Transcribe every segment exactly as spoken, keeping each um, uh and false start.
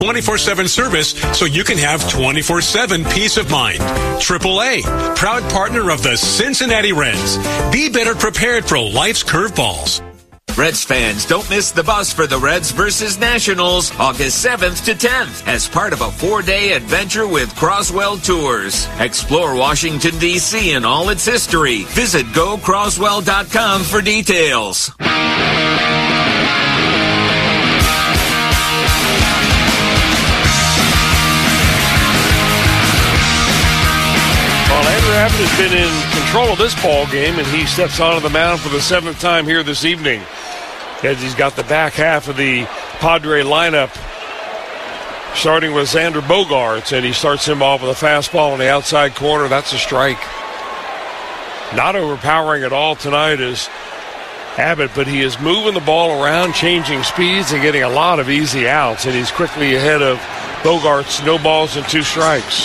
twenty-four seven service so you can have twenty-four seven peace of mind. triple A, proud partner of the Cincinnati Reds. Be better prepared for life's curveballs. Reds fans, don't miss the bus for the Reds versus Nationals August seventh to tenth as part of a four-day adventure with Croswell Tours. Explore Washington, D C and all its history. Visit go croswell dot com for details. Well, Andrew Abbott has been in control of this ball game, and he steps onto the mound for the seventh time here this evening. As he's got the back half of the Padre lineup, starting with Xander Bogaerts, and he starts him off with a fastball on the outside corner. That's a strike. Not overpowering at all tonight is Abbott, but he is moving the ball around, changing speeds, and getting a lot of easy outs, and he's quickly ahead of Bogaerts. No balls and two strikes.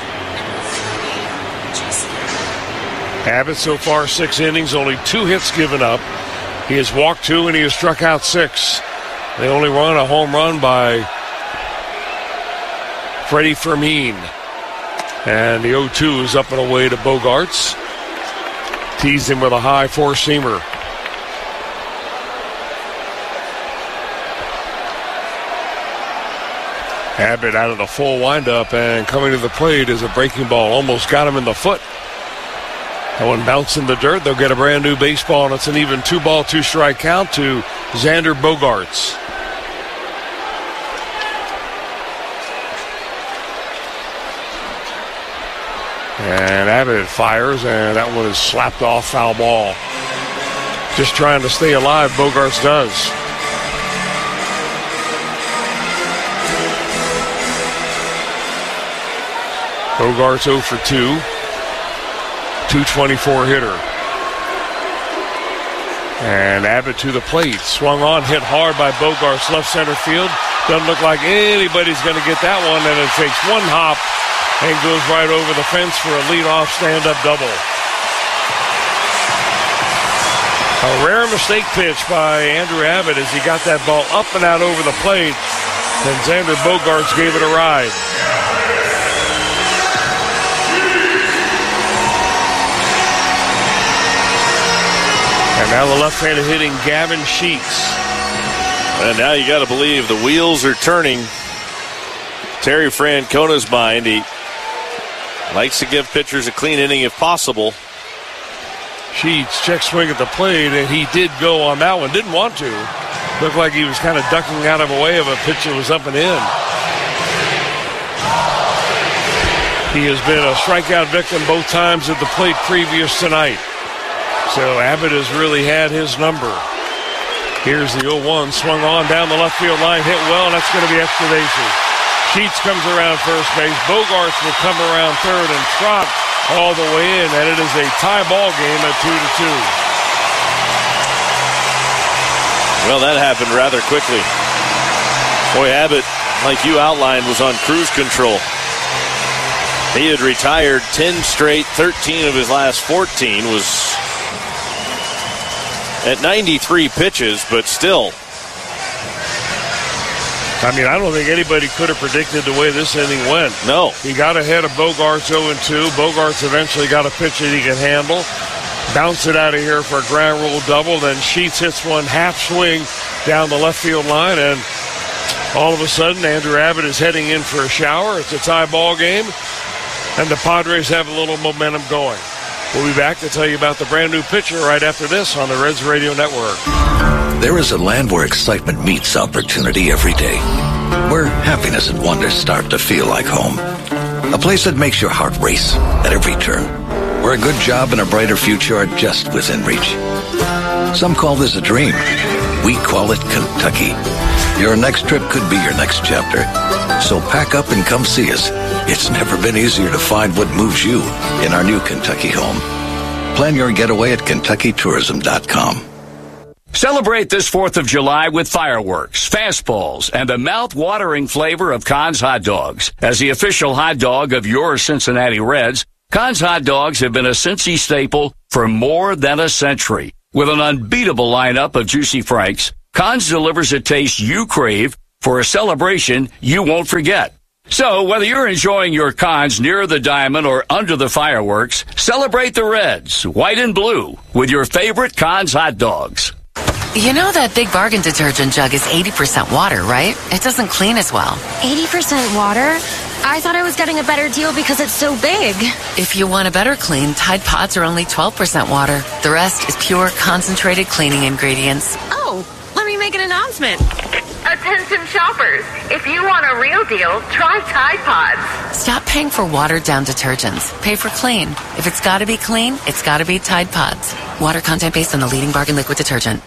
Abbott so far six innings, only two hits given up. He has walked two and he has struck out six. They only run a home run by Freddie Fermin. And the oh two is up and away to Bogaerts. Teased him with a high four-seamer. Abbott out of the full windup and coming to the plate is a breaking ball. Almost got him in the foot. That one bounced in the dirt. They'll get a brand new baseball, and it's an even two-ball, two-strike count to Xander Bogaerts. And Abbott fires, and that one is slapped off, foul ball. Just trying to stay alive, Bogaerts does. Bogaerts oh for two. two twenty-four hitter. And Abbott to the plate. Swung on, hit hard by Bogaerts, left center field. Doesn't look like anybody's going to get that one, and it takes one hop and goes right over the fence for a leadoff stand-up double. A rare mistake pitch by Andrew Abbott as he got that ball up and out over the plate, and Xander Bogaerts gave it a ride. And now the left-handed hitting Gavin Sheets. And now you got to believe the wheels are turning. Terry Francona's mind. He likes to give pitchers a clean inning if possible. Sheets check swing at the plate, and he did go on that one. Didn't want to. Looked like he was kind of ducking out of a way of a pitch that was up and in. He has been a strikeout victim both times at the plate previous tonight. So Abbott has really had his number. Here's the oh one, swung on down the left field line, hit well, and that's going to be extra bases. Sheets comes around first base. Bogaerts will come around third and trot all the way in, and it is a tie ball game at two to two. Well, that happened rather quickly. Boy, Abbott, like you outlined, was on cruise control. He had retired ten straight, thirteen of his last fourteen, was at ninety-three pitches, but still. I mean, I don't think anybody could have predicted the way this inning went. No. He got ahead of Bogaerts oh and two. Bogaerts eventually got a pitch that he can handle. Bounce it out of here for a ground rule double. Then Sheets hits one half swing down the left field line, and all of a sudden, Andrew Abbott is heading in for a shower. It's a tie ball game, and the Padres have a little momentum going. We'll be back to tell you about the brand new pitcher right after this on the Reds Radio Network. There is a land where excitement meets opportunity every day, where happiness and wonder start to feel like home. A place that makes your heart race at every turn, where a good job and a brighter future are just within reach. Some call this a dream. We call it Kentucky. Your next trip could be your next chapter. So pack up and come see us. It's never been easier to find what moves you in our new Kentucky home. Plan your getaway at Kentucky Tourism dot com. Celebrate this fourth of July with fireworks, fastballs, and the mouth-watering flavor of Conn's Hot Dogs. As the official hot dog of your Cincinnati Reds, Conn's Hot Dogs have been a Cincy staple for more than a century. With an unbeatable lineup of juicy franks, Conn's delivers a taste you crave for a celebration you won't forget. So, whether you're enjoying your cons near the diamond or under the fireworks, celebrate the Reds, white and blue, with your favorite Cons hot dogs. You know that Big Bargain detergent jug is eighty percent water, right? It doesn't clean as well. eighty percent water? I thought I was getting a better deal because it's so big. If you want a better clean, Tide Pods are only twelve percent water. The rest is pure, concentrated cleaning ingredients. Oh, let me make an announcement. Attention shoppers, if you want a real deal, try Tide Pods. Stop paying for watered-down detergents. Pay for clean. If it's got to be clean, it's got to be Tide Pods. Water content based on the leading Bargain liquid detergent.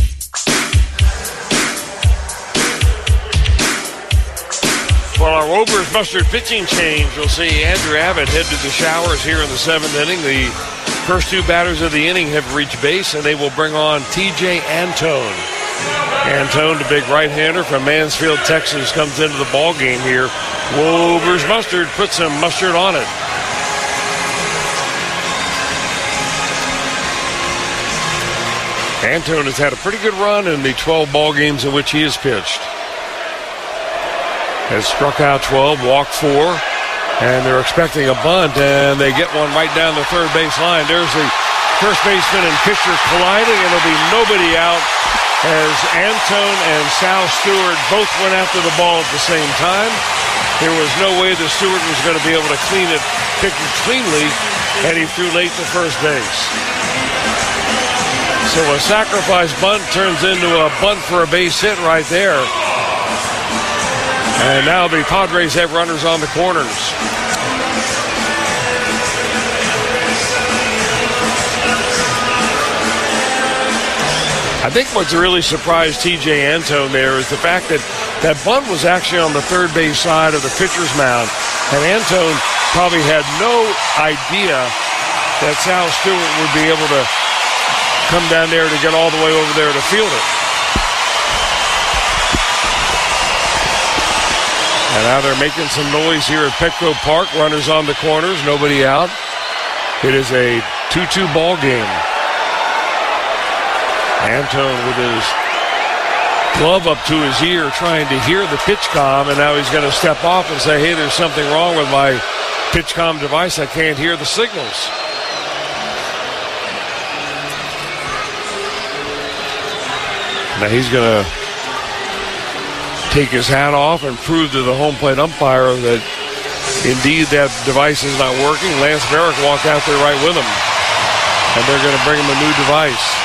For our Wober's Mustard pitching change, we'll see Andrew Abbott head to the showers here in the seventh inning. The first two batters of the inning have reached base, and they will bring on T J Antone. Antone, the big right-hander from Mansfield, Texas, comes into the ball game here. Wober's Mustard puts some mustard on it. Antone has had a pretty good run in the twelve ball games in which he has pitched. Has struck out twelve, walked four, and they're expecting a bunt, and they get one right down the third base line. There's the first baseman and pitcher colliding, and there'll be nobody out as Antone and Sal Stewart both went after the ball at the same time. There was no way that Stewart was going to be able to clean it, pick it cleanly, and he threw late to first base. So a sacrifice bunt turns into a bunt for a base hit right there. And now the Padres have runners on the corners. I think what's really surprised T J Antone there is the fact that that bunt was actually on the third base side of the pitcher's mound. And Antone probably had no idea that Sal Stewart would be able to come down there to get all the way over there to field it. And now they're making some noise here at Petco Park. Runners on the corners, nobody out. It is a two two ball game. Antone with his glove up to his ear trying to hear the pitch comm, and now he's going to step off and say, hey, there's something wrong with my pitch comm device. I can't hear the signals. Now he's going to take his hat off and prove to the home plate umpire that indeed that device is not working. Lance Barrick walked out there right with him, and they're going to bring him a new device.